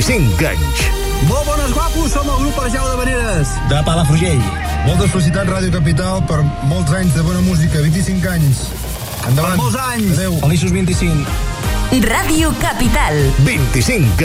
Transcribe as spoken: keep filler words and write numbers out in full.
vint-i-cinc anys. Molt bones, guapos, som el grup Arjau de Vereres. De Palafrugell. Moltes felicitats, Ràdio Capital, per molts anys de bona música, vint-i-cinc anys. Endavant. Per molts anys. Adéu. Feliços vint-i-cinc. Ràdio Capital. vint-i-cinc